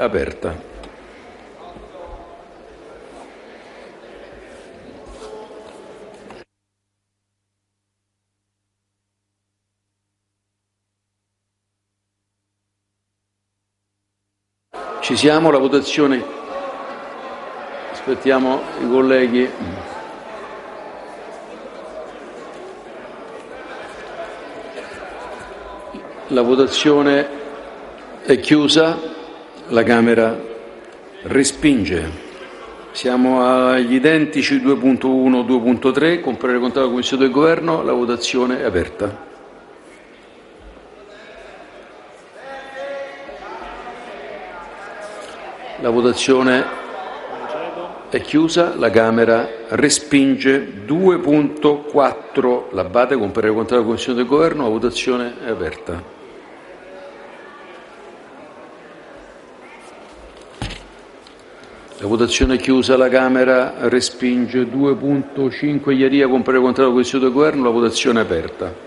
aperta. Ci siamo, la votazione. Aspettiamo i colleghi. La votazione è chiusa, la Camera respinge. Siamo agli identici 2.1 2.3, con parere contrario della Commissione del Governo, la votazione è aperta. La votazione è chiusa, la Camera respinge 2.4 L'Abbate, con parere contrario della Commissione del Governo, la votazione è aperta. La votazione è chiusa, la Camera respinge 2.5 Iaria, con parere contrario della Commissione del Governo, la votazione è aperta.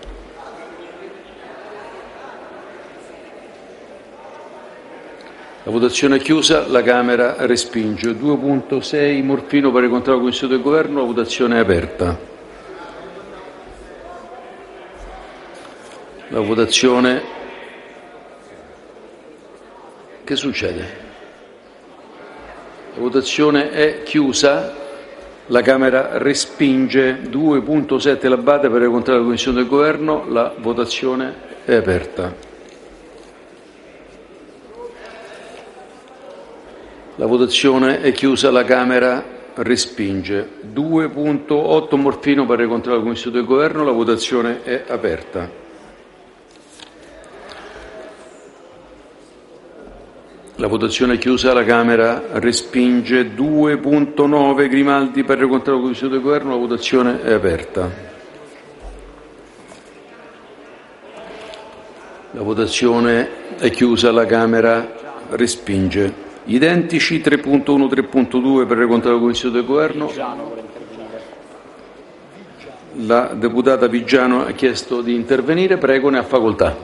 La votazione è chiusa, la Camera respinge 2.6 Morfino, parere contrario della Commissione del Governo, la votazione è aperta. La votazione. Che succede? La votazione è chiusa, la Camera respinge 2.7 L'Abbate, parere contrario della Commissione del Governo, la votazione è aperta. La votazione è chiusa, la Camera respinge 2.8 Morfino, parere contrario della Commissione del Governo, la votazione è aperta. La votazione è chiusa, la Camera respinge 2.9 Grimaldi, parere contrario della Commissione del Governo, la votazione è aperta. La votazione è chiusa, la Camera respinge. Identici 3.1 3.2, parere contrario della Commissione del Governo. La deputata Pigiano ha chiesto di intervenire, prego, ne ha facoltà.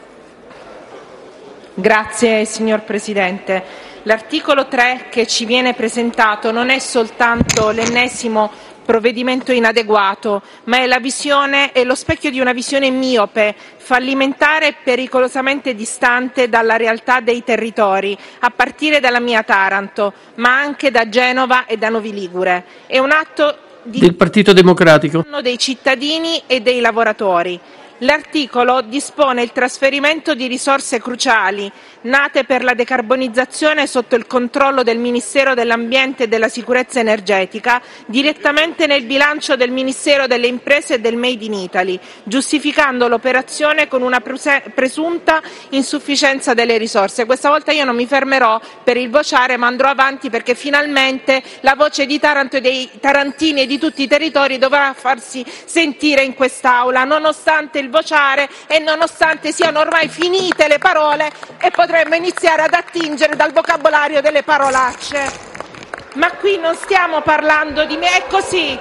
Grazie signor Presidente. L'articolo 3 che ci viene presentato non è soltanto l'ennesimo provvedimento inadeguato, ma è la visione, è lo specchio di una visione miope, fallimentare e pericolosamente distante dalla realtà dei territori, a partire dalla mia Taranto, ma anche da Genova e da Novi Ligure. È un atto del Partito Democratico dei cittadini e dei lavoratori. L'articolo dispone il trasferimento di risorse cruciali nate per la decarbonizzazione sotto il controllo del Ministero dell'Ambiente e della Sicurezza Energetica direttamente nel bilancio del Ministero delle Imprese e del Made in Italy, giustificando l'operazione con una presunta insufficienza delle risorse. Questa volta io non mi fermerò per il vociare, ma andrò avanti perché finalmente la voce di Taranto e dei tarantini e di tutti i territori dovrà farsi sentire in quest'Aula, nonostante il vociare e nonostante siano ormai finite le parole e potremmo iniziare ad attingere dal vocabolario delle parolacce. Ma qui non stiamo parlando di me, è così.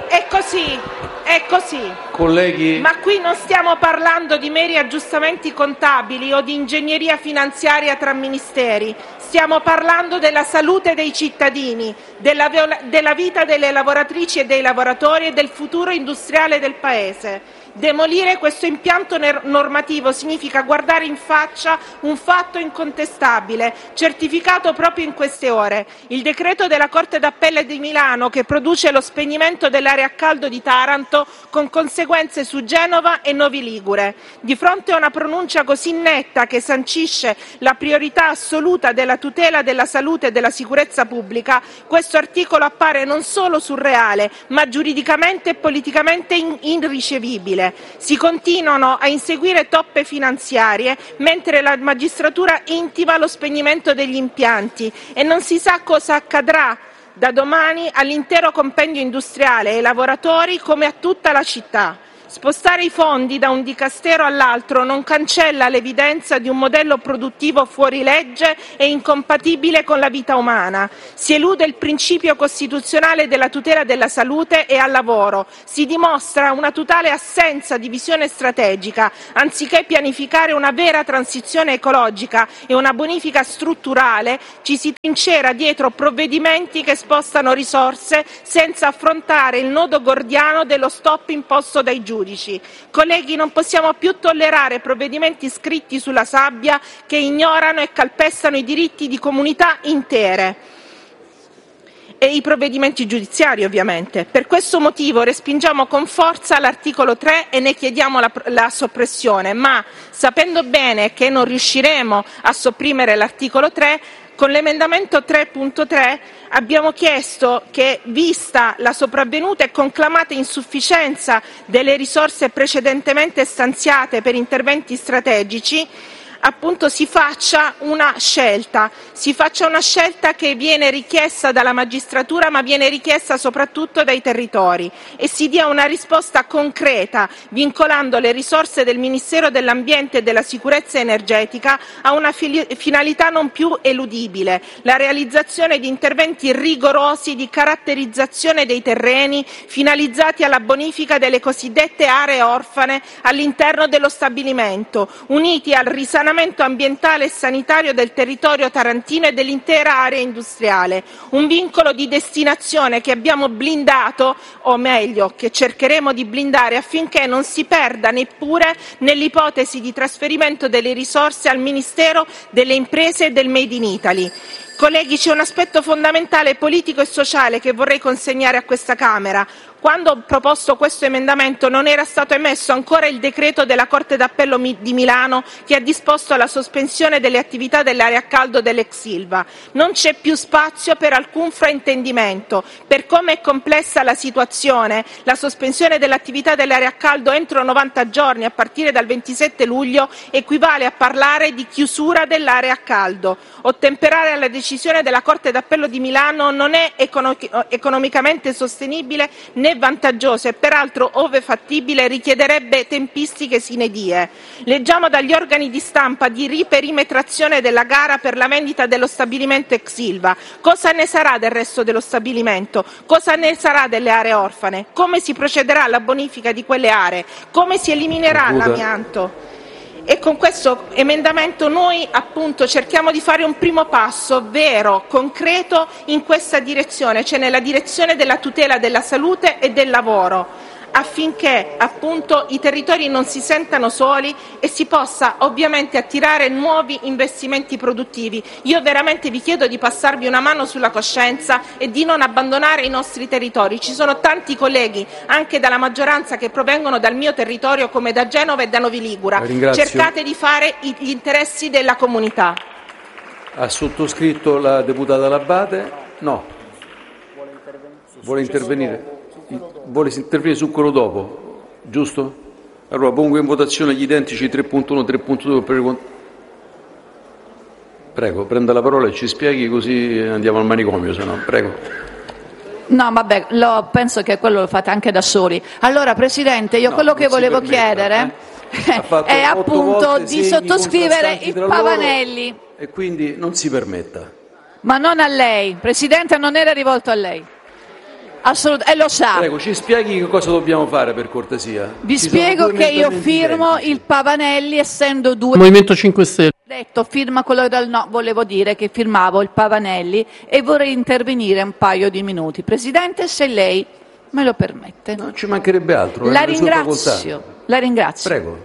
Colleghi. Ma qui non stiamo parlando di meri aggiustamenti contabili o di ingegneria finanziaria tra ministeri. Stiamo parlando della salute dei cittadini, della vita delle lavoratrici e dei lavoratori e del futuro industriale del Paese. Demolire questo impianto normativo significa guardare in faccia un fatto incontestabile, certificato proprio in queste ore. Il decreto della Corte d'Appello di Milano che produce lo spegnimento dell'area a caldo di Taranto con conseguenze su Genova e Novi Ligure. Di fronte a una pronuncia così netta che sancisce la priorità assoluta della tutela della salute e della sicurezza pubblica, questo articolo appare non solo surreale, ma giuridicamente e politicamente irricevibile. Si continuano a inseguire toppe finanziarie mentre la magistratura intima lo spegnimento degli impianti e non si sa cosa accadrà da domani all'intero compendio industriale, ai lavoratori come a tutta la città. Spostare i fondi da un dicastero all'altro non cancella l'evidenza di un modello produttivo fuori legge e incompatibile con la vita umana. Si elude il principio costituzionale della tutela della salute e al lavoro. Si dimostra una totale assenza di visione strategica. Anziché pianificare una vera transizione ecologica e una bonifica strutturale, ci si trincera dietro provvedimenti che spostano risorse senza affrontare il nodo gordiano dello stop imposto dai giudici. Colleghi, non possiamo più tollerare provvedimenti scritti sulla sabbia che ignorano e calpestano i diritti di comunità intere e i provvedimenti giudiziari, ovviamente. Per questo motivo respingiamo con forza l'articolo 3 e ne chiediamo la soppressione, ma sapendo bene che non riusciremo a sopprimere l'articolo 3, con l'emendamento 3.3 abbiamo chiesto che, vista la sopravvenuta e conclamata insufficienza delle risorse precedentemente stanziate per interventi strategici, appunto si faccia una scelta che viene richiesta dalla magistratura, ma viene richiesta soprattutto dai territori, e si dia una risposta concreta, vincolando le risorse del Ministero dell'Ambiente e della Sicurezza Energetica a una finalità non più eludibile: la realizzazione di interventi rigorosi di caratterizzazione dei terreni finalizzati alla bonifica delle cosiddette aree orfane all'interno dello stabilimento, uniti al risanamento ambientale e sanitario del territorio tarantino e dell'intera area industriale. Un vincolo di destinazione che abbiamo blindato, o meglio che cercheremo di blindare, affinché non si perda neppure nell'ipotesi di trasferimento delle risorse al Ministero delle Imprese e del Made in Italy. Colleghi, c'è un aspetto fondamentale politico e sociale che vorrei consegnare a questa Camera. Quando ho proposto questo emendamento non era stato emesso ancora il decreto della Corte d'Appello di Milano che ha disposto la sospensione delle attività dell'area a caldo dell'ex Ilva. Non c'è più spazio per alcun fraintendimento. Per come è complessa la situazione, la sospensione dell'attività dell'area a caldo entro 90 giorni a partire dal 27 luglio equivale a parlare di chiusura dell'area a caldo. Ottemperare alla decisione della Corte d'Appello di Milano non è economicamente sostenibile né vantaggioso e peraltro, ove fattibile, richiederebbe tempistiche sine die. Leggiamo dagli organi di stampa di riperimetrazione della gara per la vendita dello stabilimento ex Ilva. Cosa ne sarà del resto dello stabilimento? Cosa ne sarà delle aree orfane? Come si procederà alla bonifica di quelle aree? Come si eliminerà l'amianto? E con questo emendamento noi appunto cerchiamo di fare un primo passo vero, concreto in questa direzione, cioè nella direzione della tutela della salute e del lavoro, affinché appunto i territori non si sentano soli e si possa ovviamente attirare nuovi investimenti produttivi. Io veramente vi chiedo di passarvi una mano sulla coscienza e di non abbandonare i nostri territori. Ci sono tanti colleghi anche dalla maggioranza che provengono dal mio territorio, come da Genova e da Novi Ligura. Cercate di fare gli interessi della comunità. Ha sottoscritto la deputata Labate? No. Vuole intervenire? Vuole intervenire su quello dopo, giusto? Allora pongo in votazione gli identici 3.1 e 3.2 Prego, prenda la parola e ci spieghi, così andiamo al manicomio, se no. Prego. No, vabbè, penso che quello lo fate anche da soli. Allora, Presidente, io quello che volevo chiedere è appunto di sottoscrivere i Pavanelli. E quindi non si permetta. Ma non a lei, Presidente, non era rivolto a lei. Assolutamente, e lo sa. Prego, ci spieghi che cosa dobbiamo fare, per cortesia. Vi spiego che io firmo il Pavanelli, essendo due. Movimento 5 Stelle. Detto, firma quello del no, volevo dire che firmavo il Pavanelli e vorrei intervenire un paio di minuti. Presidente, se lei me lo permette. Non ci mancherebbe altro. La ringrazio. Prego.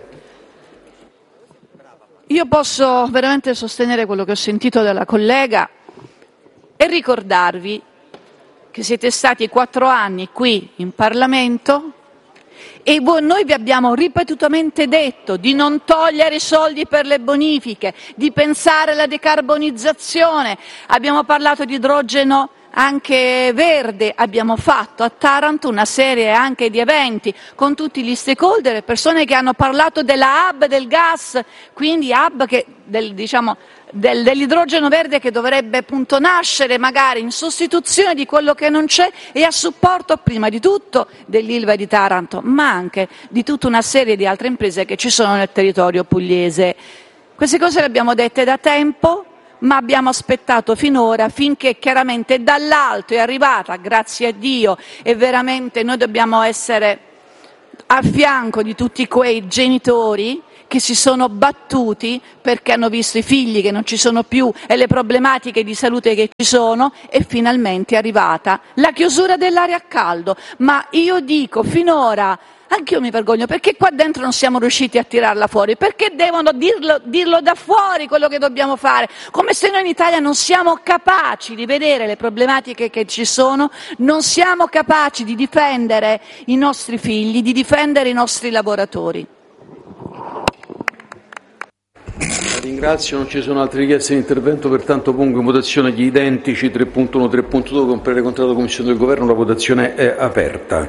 Io posso veramente sostenere quello che ho sentito dalla collega e ricordarvi che siete stati 4 anni qui in Parlamento e noi vi abbiamo ripetutamente detto di non togliere i soldi per le bonifiche, di pensare alla decarbonizzazione. Abbiamo parlato di idrogeno anche verde, abbiamo fatto a Taranto una serie anche di eventi con tutti gli stakeholder, persone che hanno parlato della hub del gas, quindi hub che dell'idrogeno verde che dovrebbe appunto nascere magari in sostituzione di quello che non c'è e a supporto prima di tutto dell'Ilva di Taranto, ma anche di tutta una serie di altre imprese che ci sono nel territorio pugliese. Queste cose le abbiamo dette da tempo, ma abbiamo aspettato finora finché chiaramente dall'alto è arrivata, grazie a Dio, e veramente noi dobbiamo essere a fianco di tutti quei genitori che si sono battuti perché hanno visto i figli che non ci sono più e le problematiche di salute che ci sono, e finalmente è arrivata la chiusura dell'area a caldo. Ma io dico, finora, anch'io mi vergogno, perché qua dentro non siamo riusciti a tirarla fuori? Perché devono dirlo da fuori quello che dobbiamo fare? Come se noi in Italia non siamo capaci di vedere le problematiche che ci sono, non siamo capaci di difendere i nostri figli, di difendere i nostri lavoratori. Ringrazio, non ci sono altre richieste di intervento, pertanto pongo in votazione gli identici 3.1 e 3.2 con parere contrario della Commissione del Governo. La votazione è aperta.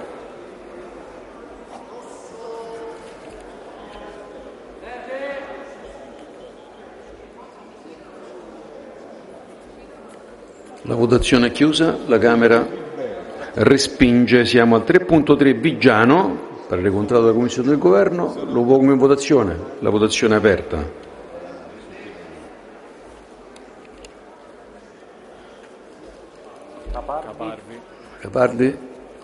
La votazione è chiusa, la Camera respinge. Siamo al 3.3 Bigiano, parere contrario della Commissione del Governo. Lo pongo in votazione. La votazione è aperta. Capardi.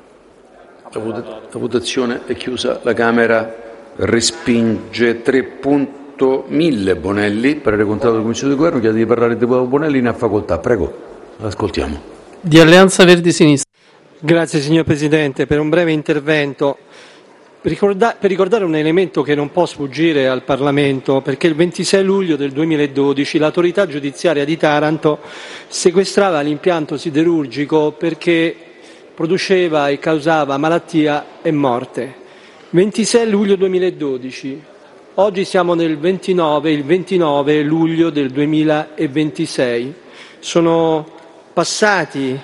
La votazione è chiusa. La Camera respinge. 3.1000 Bonelli, parere contrario della Commissione del Governo. Chiede di parlare il deputato Bonelli, ne ha facoltà. Prego, ascoltiamo. Di Alleanza Verdi Sinistra. Grazie signor Presidente, per un breve intervento. Per ricordare un elemento che non può sfuggire al Parlamento, perché il 26 luglio del 2012 l'autorità giudiziaria di Taranto sequestrava l'impianto siderurgico perché produceva e causava malattia e morte. 26 luglio 2012, oggi siamo nel 29, il 29 luglio del 2026. Sono passati,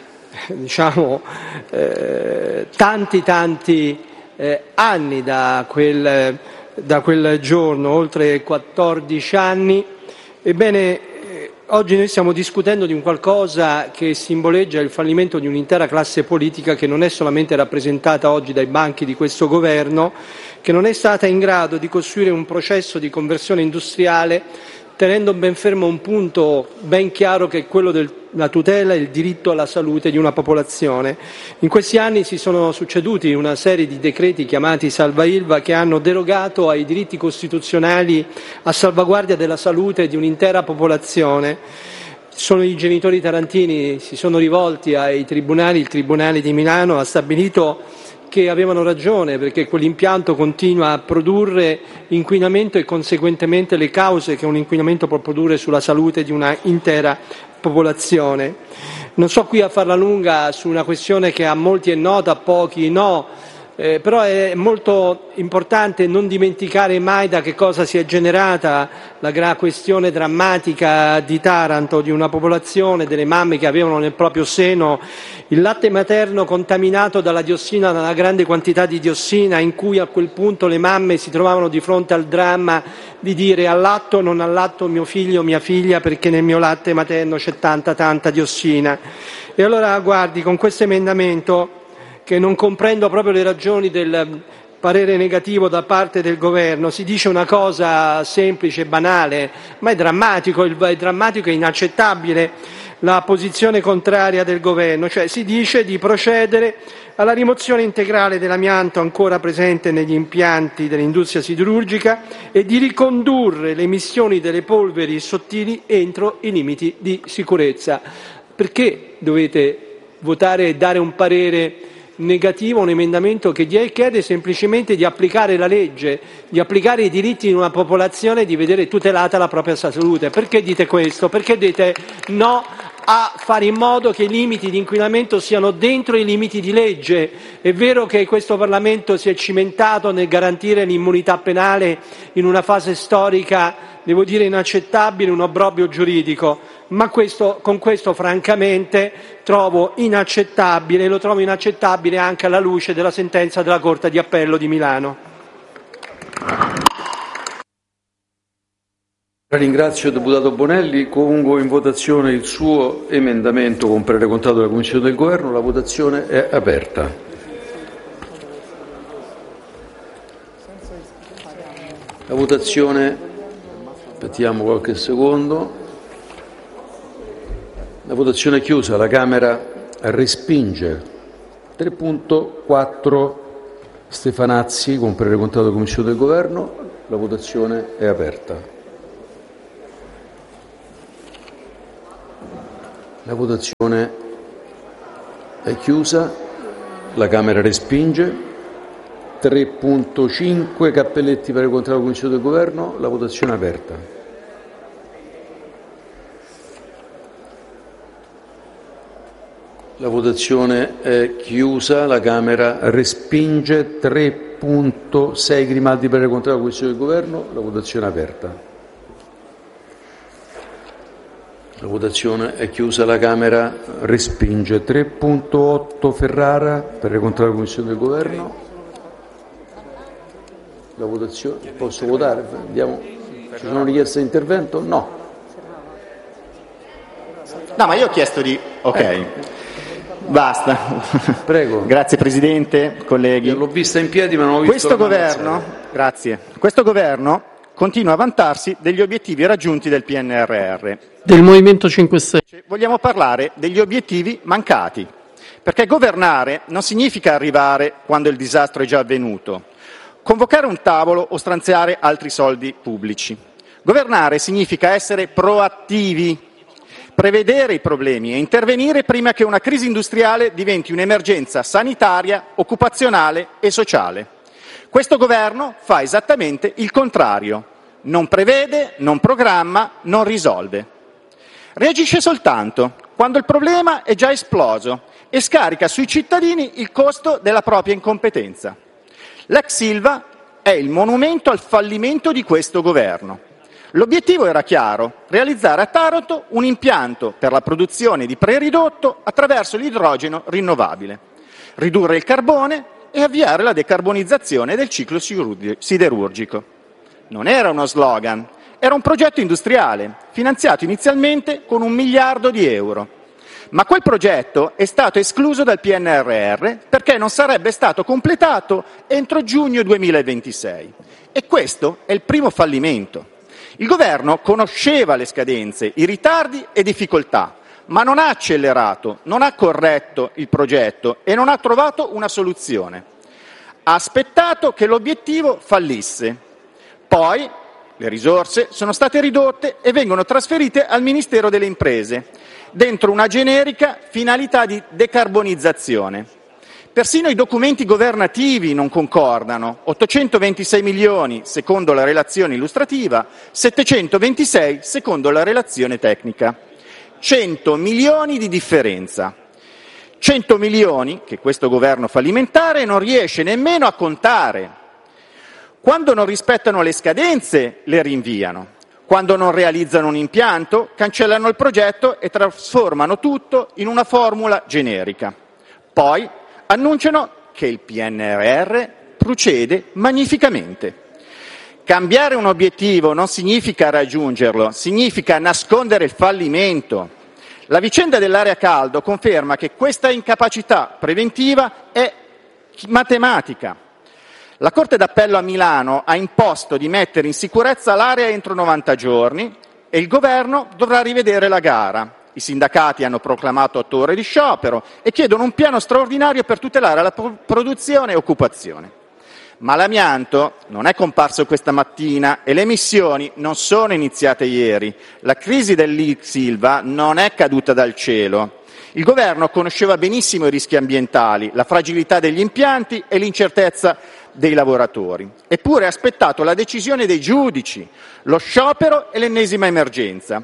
tanti anni da quel giorno, oltre 14 anni. Ebbene, oggi noi stiamo discutendo di un qualcosa che simboleggia il fallimento di un'intera classe politica che non è solamente rappresentata oggi dai banchi di questo governo, che non è stata in grado di costruire un processo di conversione industriale tenendo ben fermo un punto ben chiaro che è quello della tutela e il diritto alla salute di una popolazione. In questi anni si sono succeduti una serie di decreti chiamati Salva Ilva che hanno derogato ai diritti costituzionali a salvaguardia della salute di un'intera popolazione. I genitori tarantini si sono rivolti ai tribunali, il Tribunale di Milano ha stabilito che avevano ragione perché quell'impianto continua a produrre inquinamento e conseguentemente le cause che un inquinamento può produrre sulla salute di una intera popolazione. Non so qui a farla lunga su una questione che a molti è nota, a pochi no, però è molto importante non dimenticare mai da che cosa si è generata la questione drammatica di Taranto, di una popolazione, delle mamme che avevano nel proprio seno il latte materno contaminato dalla diossina, dalla grande quantità di diossina, in cui a quel punto le mamme si trovavano di fronte al dramma di dire allatto o non allatto mio figlio o mia figlia perché nel mio latte materno c'è tanta diossina. E allora guardi, con questo emendamento, che non comprendo proprio le ragioni del parere negativo da parte del Governo, si dice una cosa semplice e banale, ma è drammatico e inaccettabile la posizione contraria del Governo, cioè si dice di procedere alla rimozione integrale dell'amianto ancora presente negli impianti dell'industria siderurgica e di ricondurre le emissioni delle polveri sottili entro i limiti di sicurezza. Perché dovete votare e dare un parere negativo a un emendamento che chiede semplicemente di applicare la legge, di applicare i diritti di una popolazione e di vedere tutelata la propria salute? Perché dite questo? Perché dite no a fare in modo che i limiti di inquinamento siano dentro i limiti di legge? È vero che questo Parlamento si è cimentato nel garantire l'immunità penale in una fase storica, devo dire, inaccettabile, un obbrobrio giuridico, ma con questo francamente trovo inaccettabile, e lo trovo inaccettabile anche alla luce della sentenza della Corte di Appello di Milano. Ringrazio il deputato Bonelli. Pongo in votazione il suo emendamento con parere contrario della Commissione del Governo. La votazione è aperta. La votazione, aspettiamo qualche secondo. La votazione è chiusa. La Camera respinge. 3.4 Stefanazzi con parere contrario della Commissione del Governo. La votazione è aperta. La votazione è chiusa. La Camera respinge. 3.5 Cappelletti per il contrario della Commissione del Governo. La votazione è aperta. La votazione è chiusa. La Camera respinge. 3.6 Grimaldi per il contrario della Commissione del Governo. La votazione è aperta. La votazione è chiusa. La Camera respinge. 3.8 Ferrara per il contrario della Commissione del Governo. La votazione, posso votare? Andiamo. Ci sono richieste di intervento? No. No, ma io ho chiesto di... Ok. Basta. Prego. Grazie Presidente, colleghi. L'ho vista in piedi ma non ho visto Questo governo, grazie. Questo governo continua a vantarsi degli obiettivi raggiunti del PNRR. Del Movimento 5 Stelle. Vogliamo parlare degli obiettivi mancati, perché governare non significa arrivare quando il disastro è già avvenuto, convocare un tavolo o stanziare altri soldi pubblici. Governare significa essere proattivi, prevedere i problemi e intervenire prima che una crisi industriale diventi un'emergenza sanitaria, occupazionale e sociale. Questo governo fa esattamente il contrario. Non prevede, non programma, non risolve. Reagisce soltanto quando il problema è già esploso e scarica sui cittadini il costo della propria incompetenza. L'ex Ilva è il monumento al fallimento di questo governo. L'obiettivo era chiaro: realizzare a Taranto un impianto per la produzione di preridotto attraverso l'idrogeno rinnovabile, ridurre il carbone e avviare la decarbonizzazione del ciclo siderurgico. Non era uno slogan, era un progetto industriale, finanziato inizialmente con 1 miliardo di euro. Ma quel progetto è stato escluso dal PNRR perché non sarebbe stato completato entro giugno 2026. E questo è il primo fallimento. Il governo conosceva le scadenze, i ritardi e difficoltà, ma non ha accelerato, non ha corretto il progetto e non ha trovato una soluzione. Ha aspettato che l'obiettivo fallisse. Poi le risorse sono state ridotte e vengono trasferite al Ministero delle Imprese, dentro una generica finalità di decarbonizzazione. Persino i documenti governativi non concordano: 826 milioni secondo la relazione illustrativa, 726 secondo la relazione tecnica. 100 milioni di differenza. 100 milioni che questo governo fallimentare non riesce nemmeno a contare. Quando non rispettano le scadenze, le rinviano. Quando non realizzano un impianto, cancellano il progetto e trasformano tutto in una formula generica. Poi annunciano che il PNRR procede magnificamente. Cambiare un obiettivo non significa raggiungerlo, significa nascondere il fallimento. La vicenda dell'area caldo conferma che questa incapacità preventiva è matematica. La Corte d'Appello a Milano ha imposto di mettere in sicurezza l'area entro 90 giorni e il governo dovrà rivedere la gara. I sindacati hanno proclamato 8 ore di sciopero e chiedono un piano straordinario per tutelare la produzione e occupazione. Ma l'amianto non è comparso questa mattina e le emissioni non sono iniziate ieri. La crisi dell'ex Ilva non è caduta dal cielo. Il governo conosceva benissimo i rischi ambientali, la fragilità degli impianti e l'incertezza dei lavoratori. Eppure ha aspettato la decisione dei giudici, lo sciopero e l'ennesima emergenza.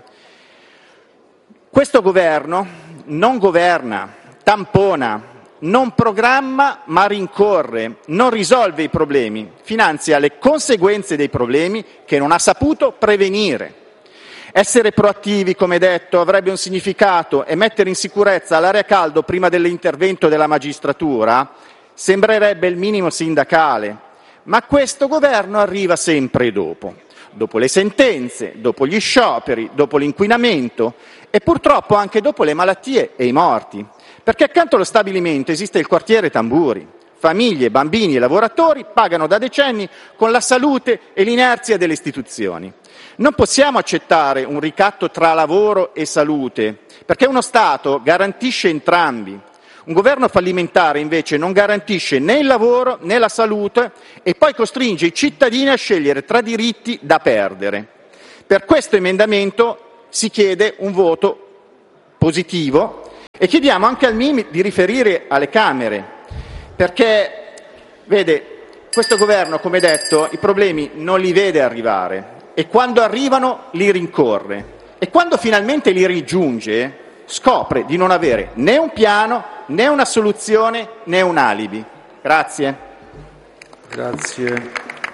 Questo governo non governa, tampona, non programma ma rincorre, non risolve i problemi, finanzia le conseguenze dei problemi che non ha saputo prevenire. Essere proattivi, come detto, avrebbe un significato e mettere in sicurezza l'area caldo prima dell'intervento della magistratura sembrerebbe il minimo sindacale, ma questo governo arriva sempre dopo. dopo le sentenze, dopo gli scioperi, dopo l'inquinamento e purtroppo anche dopo le malattie e i morti. Perché accanto allo stabilimento esiste il quartiere Tamburi. Famiglie, bambini e lavoratori pagano da decenni con la salute e l'inerzia delle istituzioni. Non possiamo accettare un ricatto tra lavoro e salute, perché uno Stato garantisce entrambi. Un governo fallimentare invece non garantisce né il lavoro né la salute e poi costringe i cittadini a scegliere tra diritti da perdere. Per questo emendamento si chiede un voto positivo e chiediamo anche al MIMI di riferire alle Camere, perché, vede, questo governo, come detto, i problemi non li vede arrivare e quando arrivano li rincorre e quando finalmente li raggiunge scopre di non avere né un piano, né una soluzione, né un alibi. Grazie. Grazie.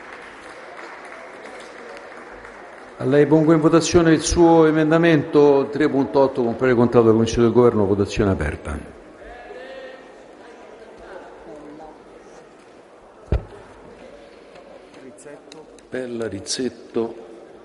A lei pongo in votazione il suo emendamento 3.8 con parere contrario della Commissione del Governo, votazione aperta. Pella, Rizzetto.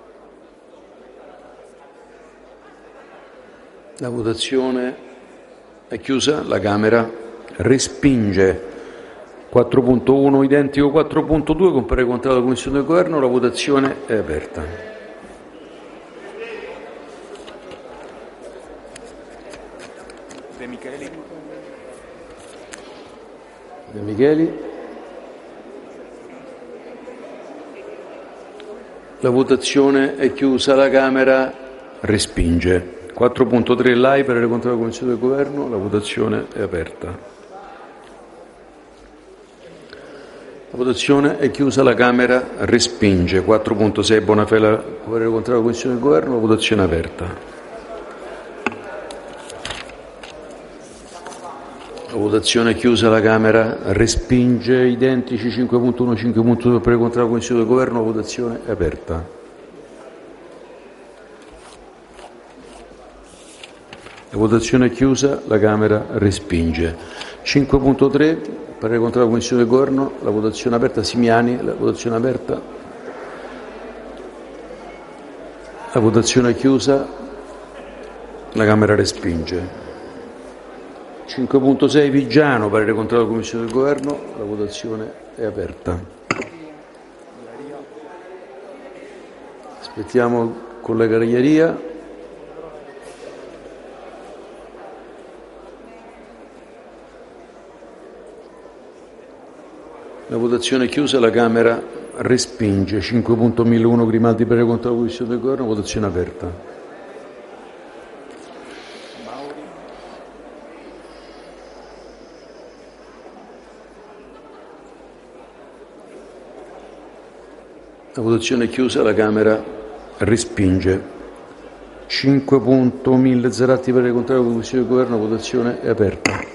La votazione è chiusa, la Camera respinge 4.1 identico 4.2 con parere contrario della Commissione del Governo, la votazione è aperta. De Micheli. La votazione è chiusa, la Camera respinge. 4.3 l'AI, parere contrario della Commissione del Governo, la votazione è aperta. La votazione è chiusa, la Camera respinge. 4.6 Bonafè, parere contrario della Commissione del Governo, la votazione è aperta. La votazione è chiusa, la Camera respinge. Identici 5.1 e 5.2 parere contrario della Commissione del Governo, la votazione è aperta. La votazione è chiusa, la Camera respinge. 5.3, parere contrario della Commissione del Governo, la votazione è aperta. Simiani, la votazione è aperta. La votazione è chiusa, la Camera respinge. 5.6 Vigiano, parere contrario della Commissione del Governo, la votazione è aperta. Aspettiamo il collega Raglieria. La votazione è chiusa, la Camera respinge. 5.1001 Grimaldi, parere contrario della Commissione del Governo, votazione aperta. La votazione è chiusa, la Camera respinge. 5.1000 Zaratti, parere contrario della Commissione del Governo, votazione è aperta.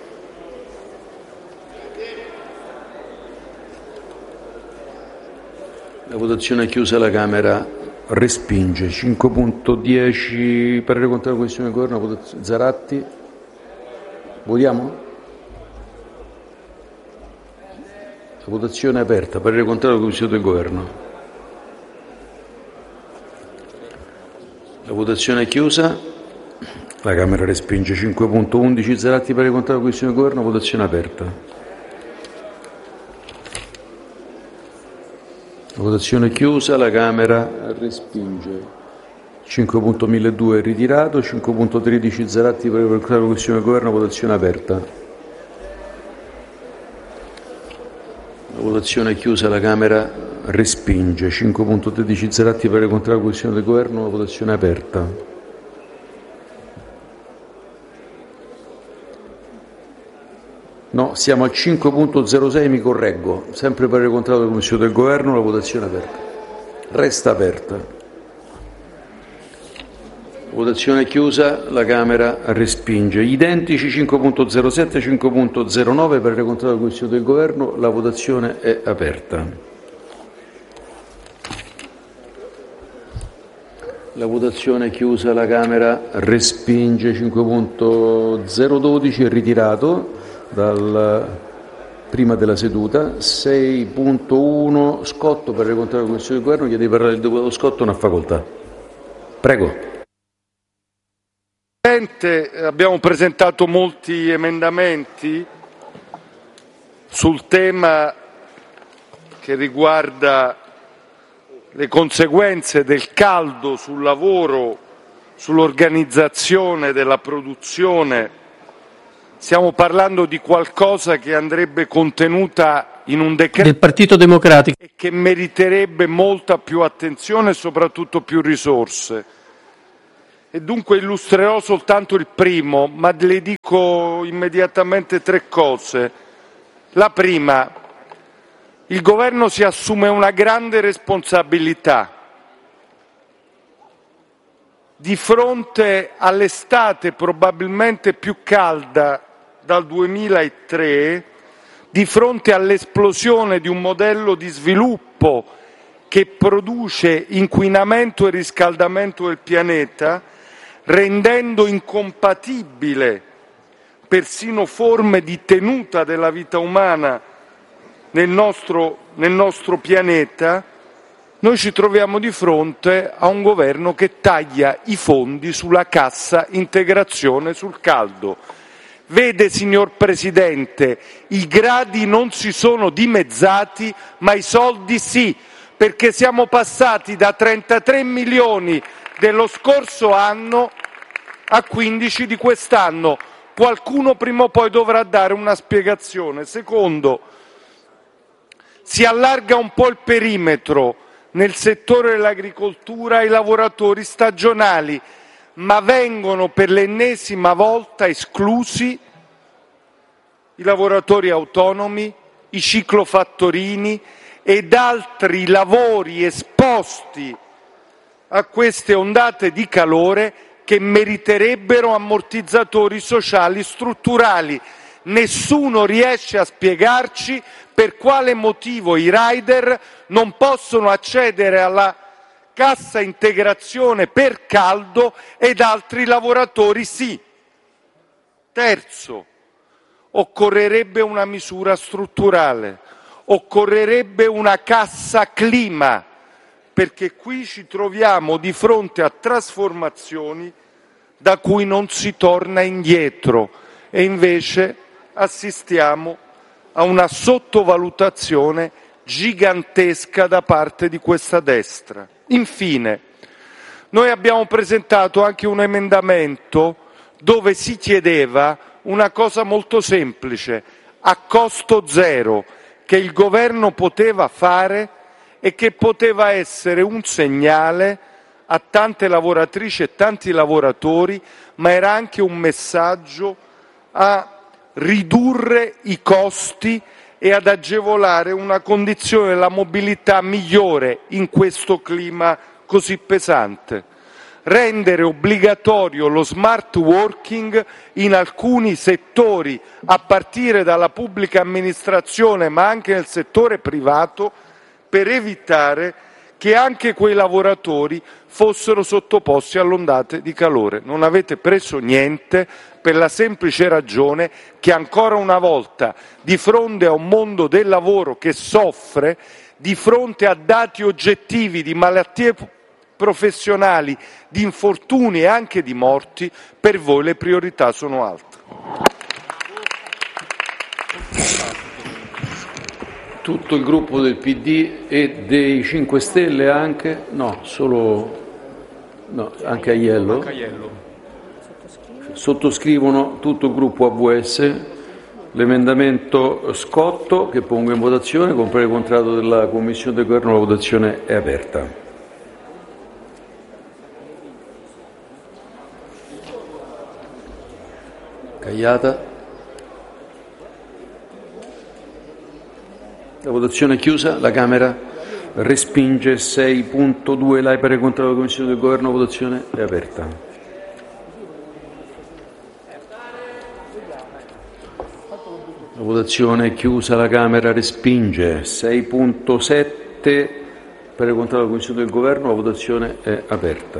La votazione è chiusa, la Camera respinge. 5.10 parere contrario della Commissione del Governo, Zaratti. Votiamo? La votazione è aperta, parere contrario della Commissione del Governo. La votazione è chiusa, la Camera respinge. 5.11 Zaratti, parere contrario della Commissione del Governo, votazione aperta. La votazione è chiusa, la Camera respinge. 5.1002 ritirato. 5.13 Zaratti, parere contrario della Commissione del Governo, votazione aperta. La votazione è chiusa, la Camera respinge. 5.13 Zaratti, parere contrario della Commissione del Governo, votazione aperta. No, siamo al 5.06, mi correggo. Sempre parere contrario della Commissione del Governo, la votazione è aperta. Resta aperta. La votazione è chiusa, la Camera respinge. Identici 5.07 e 5.09, parere contrario della Commissione del Governo, la votazione è aperta. La votazione è chiusa, la Camera respinge. 5.012 è ritirato dal prima della seduta. 6.1 Scotto, per il contrario della Commissione di Governo. Chiede di parlare il deputato Scotto, una facoltà. Prego. Presidente, abbiamo presentato molti emendamenti sul tema che riguarda le conseguenze del caldo sul lavoro, sull'organizzazione della produzione. Stiamo parlando di qualcosa che andrebbe contenuta in un decreto del Partito Democratico e che meriterebbe molta più attenzione e soprattutto più risorse. E dunque illustrerò soltanto il primo, ma le dico immediatamente 3 cose. La prima: il Governo si assume una grande responsabilità. Di fronte all'estate probabilmente più calda dal 2003, di fronte all'esplosione di un modello di sviluppo che produce inquinamento e riscaldamento del pianeta, rendendo incompatibile persino forme di tenuta della vita umana nel nostro pianeta, noi ci troviamo di fronte a un governo che taglia i fondi sulla cassa integrazione sul caldo. Vede, signor Presidente, i gradi non si sono dimezzati, ma i soldi sì, perché siamo passati da 33 milioni dello scorso anno a 15 di quest'anno. Qualcuno prima o poi dovrà dare una spiegazione. Secondo, si allarga un po' il perimetro nel settore dell'agricoltura ai lavoratori stagionali, ma vengono per l'ennesima volta esclusi i lavoratori autonomi, i ciclofattorini ed altri lavori esposti a queste ondate di calore che meriterebbero ammortizzatori sociali strutturali. Nessuno riesce a spiegarci per quale motivo i rider non possono accedere alla cassa integrazione per caldo ed altri lavoratori sì. Terzo, occorrerebbe una misura strutturale, occorrerebbe una cassa clima, perché qui ci troviamo di fronte a trasformazioni da cui non si torna indietro e invece assistiamo a una sottovalutazione gigantesca da parte di questa destra. Infine, noi abbiamo presentato anche un emendamento dove si chiedeva una cosa molto semplice, a costo zero, che il Governo poteva fare e che poteva essere un segnale a tante lavoratrici e tanti lavoratori, ma era anche un messaggio a ridurre i costi e ad agevolare una condizione della mobilità migliore in questo clima così pesante. Rendere obbligatorio lo smart working in alcuni settori, a partire dalla pubblica amministrazione, ma anche nel settore privato, per evitare che anche quei lavoratori fossero sottoposti all'ondate di calore. Non avete preso niente per la semplice ragione che ancora una volta, di fronte a un mondo del lavoro che soffre, di fronte a dati oggettivi di malattie professionali, di infortuni e anche di morti, per voi le priorità sono altre. Tutto il gruppo del PD e dei 5 Stelle anche? No, anche Aiello? Sottoscrivono tutto il gruppo AVS l'emendamento Scotto, che pongo in votazione con parere contrario della Commissione del Governo. La votazione è aperta. Cagliata. La votazione è chiusa. La Camera respinge. 6.2 l'AI parere contrario della Commissione del Governo. La votazione è aperta. La votazione è chiusa. La Camera respinge. 6.7 parere contrario della Commissione del Governo. La votazione è aperta.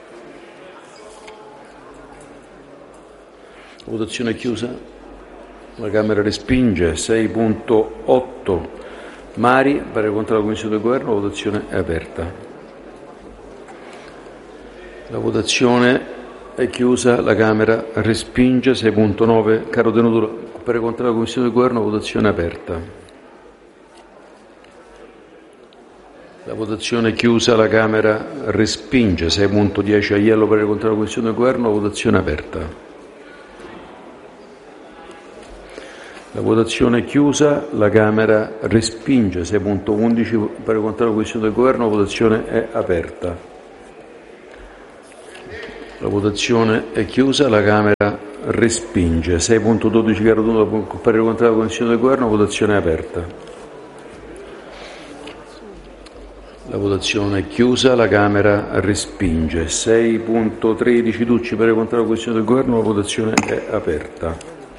La votazione è chiusa. la Camera respinge. 6.8 Mari, parere contrario alla Commissione del Governo, la votazione è aperta. La votazione è chiusa, la Camera respinge. 6.9 Caro Tenuto, parere contrario alla Commissione del Governo, la votazione è aperta. La votazione è chiusa, la Camera respinge. 6.10 Aiello, parere contrario alla Commissione del Governo, la votazione è aperta. La votazione è chiusa, la Camera respinge. 6.11 parere contrario alla Commissione del Governo, la votazione è aperta. La votazione è chiusa, la Camera respinge. 6.12 Caro Tenuto, parere contrario alla Commissione del Governo, la votazione è aperta. La votazione è chiusa, la Camera respinge. 6.13 Ducci, parere contrario alla Commissione del Governo, la votazione è aperta.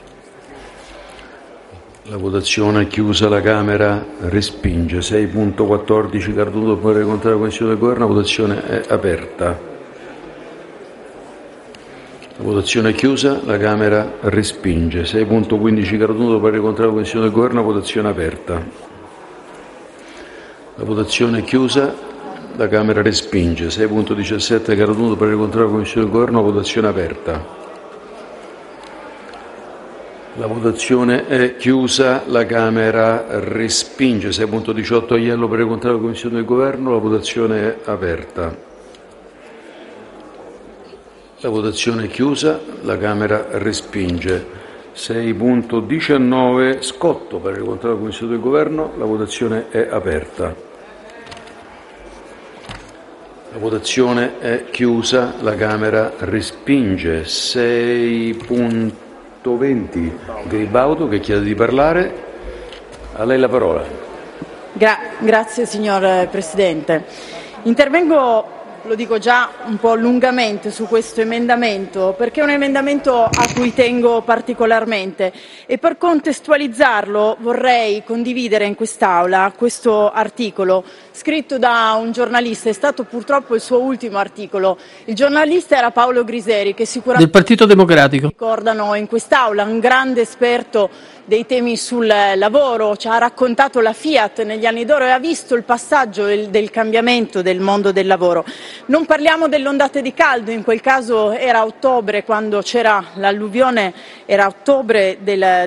La votazione è chiusa, la Camera respinge. 6.14 Carduto, parere contrario alla Commissione del Governo, la votazione è aperta. La votazione è chiusa, la Camera respinge. 6.15 Carduto, parere contrario alla Commissione del Governo, la votazione è aperta. La votazione è chiusa, la Camera respinge. 6.17 Carotenuto, parere contrario alla Commissione del Governo, la votazione è aperta. La votazione è chiusa, la Camera respinge. 6.18 Aiello, parere contrario alla Commissione del Governo, la votazione è aperta. La votazione è chiusa, la Camera respinge. 6.19 Scotto, parere contrario alla Commissione del Governo, la votazione è aperta. La votazione è chiusa, la Camera respinge. 6.20 Gribaudo che chiede di parlare, a lei la parola. Grazie signor Presidente. Intervengo, lo dico già, un po' lungamente su questo emendamento, perché è un emendamento a cui tengo particolarmente e per contestualizzarlo vorrei condividere in quest'Aula questo articolo scritto da un giornalista, è stato purtroppo il suo ultimo articolo. Il giornalista era Paolo Griseri, che sicuramente del Partito Democratico ricordano in quest'Aula, un grande esperto dei temi sul lavoro, ci ha raccontato la Fiat negli anni d'oro e ha visto il passaggio del cambiamento del mondo del lavoro. Non parliamo dell'ondata di caldo, in quel caso era ottobre, quando c'era l'alluvione, era ottobre del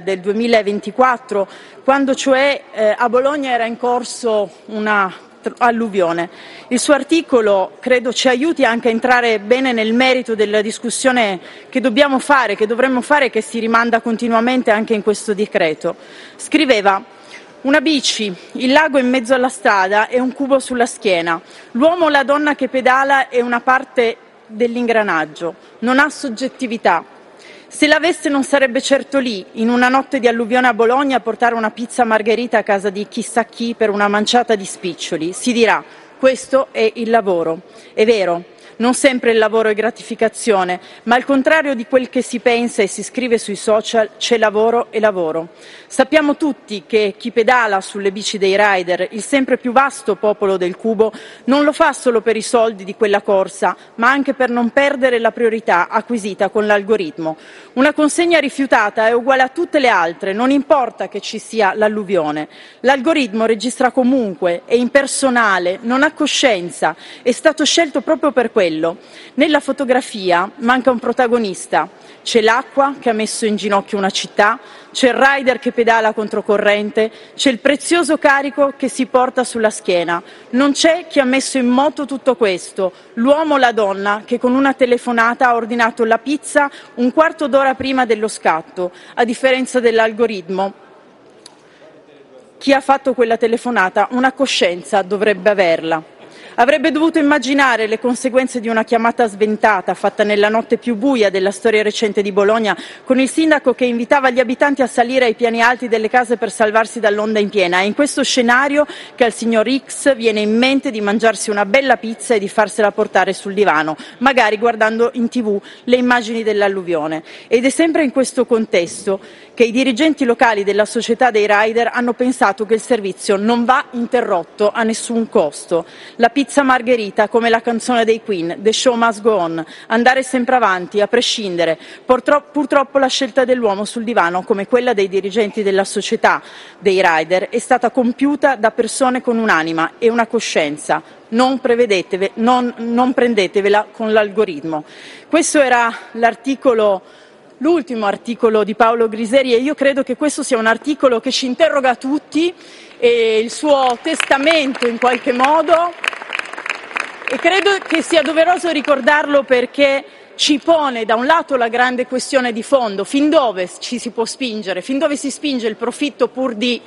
2024, quando cioè a Bologna era in corso una alluvione. Il suo articolo credo ci aiuti anche a entrare bene nel merito della discussione che dobbiamo fare, che dovremmo fare, che si rimanda continuamente anche in questo decreto. Scriveva: una bici, il lago in mezzo alla strada e un cubo sulla schiena. L'uomo o la donna che pedala è una parte dell'ingranaggio, non ha soggettività. Se l'avesse non sarebbe certo lì, in una notte di alluvione a Bologna, a portare una pizza margherita a casa di chissà chi per una manciata di spiccioli. Si dirà: questo è il lavoro. È vero. Non sempre il lavoro è gratificazione, ma al contrario di quel che si pensa e si scrive sui social, c'è lavoro e lavoro. Sappiamo tutti che chi pedala sulle bici dei rider, il sempre più vasto popolo del cubo, non lo fa solo per i soldi di quella corsa, ma anche per non perdere la priorità acquisita con l'algoritmo. Una consegna rifiutata è uguale a tutte le altre, non importa che ci sia l'alluvione. L'algoritmo registra comunque, è impersonale, non ha coscienza, è stato scelto proprio per quello. Nella fotografia manca un protagonista. C'è l'acqua che ha messo in ginocchio una città, c'è il rider che pedala controcorrente, c'è il prezioso carico che si porta sulla schiena. Non c'è chi ha messo in moto tutto questo, l'uomo o la donna che con una telefonata ha ordinato la pizza un quarto d'ora prima dello scatto, a differenza dell'algoritmo. Chi ha fatto quella telefonata una coscienza dovrebbe averla. Avrebbe dovuto immaginare le conseguenze di una chiamata sventata fatta nella notte più buia della storia recente di Bologna, con il sindaco che invitava gli abitanti a salire ai piani alti delle case per salvarsi dall'onda in piena. È in questo scenario che al signor X viene in mente di mangiarsi una bella pizza e di farsela portare sul divano, magari guardando in TV le immagini dell'alluvione. Ed è sempre in questo contesto che i dirigenti locali della società dei rider hanno pensato che il servizio non va interrotto a nessun costo. La pizza pizza margherita come la canzone dei Queen, The Show Must Go On, andare sempre avanti, a prescindere. Purtroppo la scelta dell'uomo sul divano, come quella dei dirigenti della società dei rider, è stata compiuta da persone con un'anima e una coscienza. Non prendetevela con l'algoritmo. Questo era l'ultimo articolo di Paolo Griseri e io credo che questo sia un articolo che ci interroga tutti e il suo testamento in qualche modo, e credo che sia doveroso ricordarlo perché ci pone da un lato la grande questione di fondo: fin dove ci si può spingere, fin dove si spinge il profitto pur di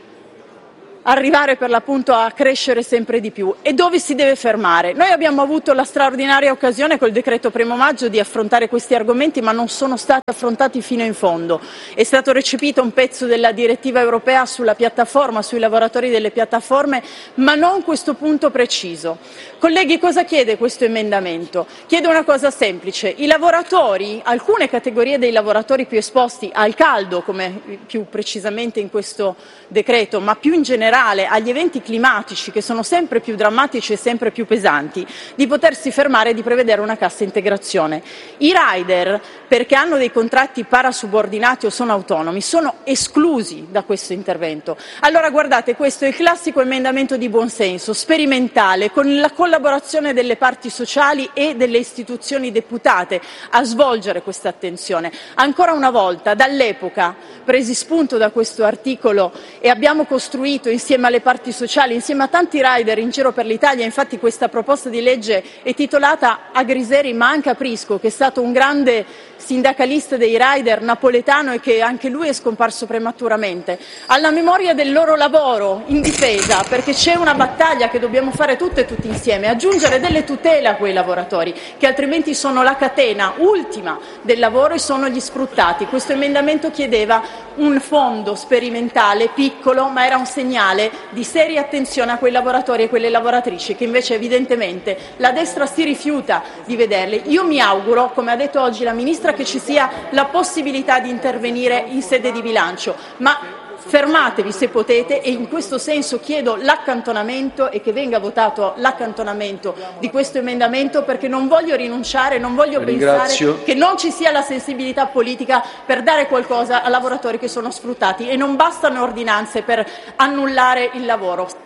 arrivare per l'appunto a crescere sempre di più, e dove si deve fermare. Noi abbiamo avuto la straordinaria occasione col decreto 1° maggio di affrontare questi argomenti, ma non sono stati affrontati fino in fondo. È stato recepito un pezzo della direttiva europea sulla piattaforma, sui lavoratori delle piattaforme, ma non questo punto preciso. Colleghi, cosa chiede questo emendamento? Chiede una cosa semplice: i lavoratori, alcune categorie dei lavoratori più esposti al caldo, come più precisamente in questo decreto, ma più in generale agli eventi climatici che sono sempre più drammatici e sempre più pesanti, di potersi fermare e di prevedere una cassa integrazione. I rider, perché hanno dei contratti parasubordinati o sono autonomi, sono esclusi da questo intervento. Allora guardate, questo è il classico emendamento di buonsenso, sperimentale, con la collaborazione delle parti sociali e delle istituzioni deputate a svolgere questa attenzione. Ancora una volta, dall'epoca, presi spunto da questo articolo e abbiamo costruito insieme alle parti sociali, insieme a tanti rider in giro per l'Italia. Infatti questa proposta di legge è titolata a Griseri ma anche a Prisco, che è stato un grande sindacalista dei rider napoletano e che anche lui è scomparso prematuramente, alla memoria del loro lavoro in difesa, perché c'è una battaglia che dobbiamo fare tutte e tutti insieme, aggiungere delle tutele a quei lavoratori che altrimenti sono la catena ultima del lavoro e sono gli sfruttati. Questo emendamento chiedeva un fondo sperimentale piccolo, ma era un segnale di seria attenzione a quei lavoratori e quelle lavoratrici che invece evidentemente la destra si rifiuta di vederli. Io mi auguro, come ha detto oggi la Ministra, che ci sia la possibilità di intervenire in sede di bilancio, ma fermatevi se potete, e in questo senso chiedo l'accantonamento e che venga votato l'accantonamento di questo emendamento, perché non voglio rinunciare, non voglio pensare che non ci sia la sensibilità politica per dare qualcosa a lavoratori che sono sfruttati, e non bastano ordinanze per annullare il lavoro.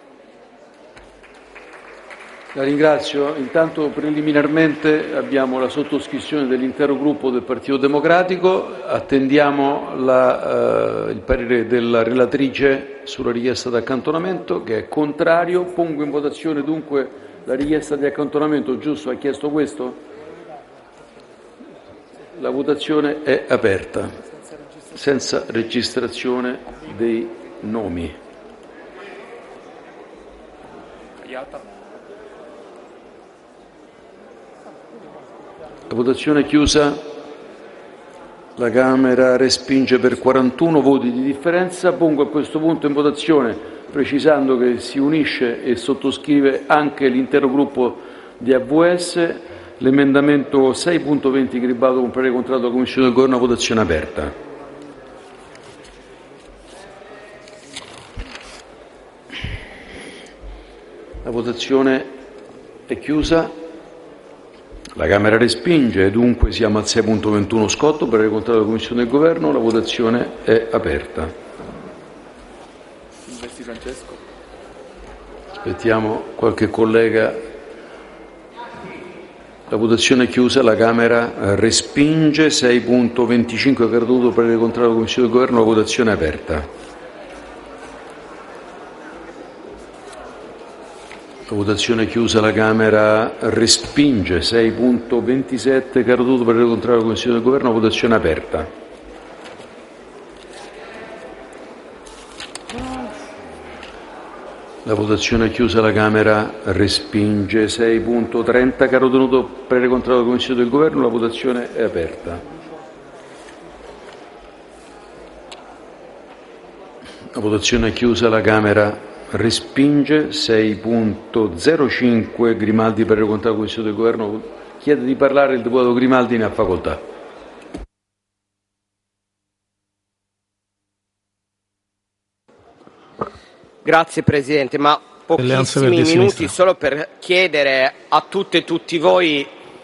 La ringrazio. Intanto preliminarmente abbiamo la sottoscrizione dell'intero gruppo del Partito Democratico. Attendiamo il parere della relatrice sulla richiesta di accantonamento, che è contrario. Pongo in votazione dunque la richiesta di accantonamento. Giusto? Ha chiesto questo? La votazione è aperta, senza registrazione dei nomi. La votazione è chiusa. La Camera respinge per 41 voti di differenza. Pongo a questo punto in votazione, precisando che si unisce e sottoscrive anche l'intero gruppo di AVS, l'emendamento 6.20 Gribaldo con parere contrario della Commissione del Governo. Votazione aperta. La votazione è chiusa. La Camera respinge e dunque siamo al 6.21 Scotto, parere contrario della Commissione del Governo. La votazione è aperta. Aspettiamo qualche collega. La votazione è chiusa. La Camera respinge. 6.25 Carduto, parere contrario della Commissione del Governo. La votazione è aperta. La votazione è chiusa. La Camera respinge. 6.27 Carduto, parere contrario della Commissione del Governo. La votazione è aperta. La votazione è chiusa. La Camera respinge. 6.30 Carduto, parere contrario della Commissione del Governo. La votazione è aperta. La votazione è chiusa. La Camera respinge. 6.05 Grimaldi, parere contrario della Commissione del Governo. Chiede di parlare il deputato Grimaldi, ne ha facoltà. Grazie Presidente, ma pochissimi minuti solo per chiedere a tutte e tutti voi,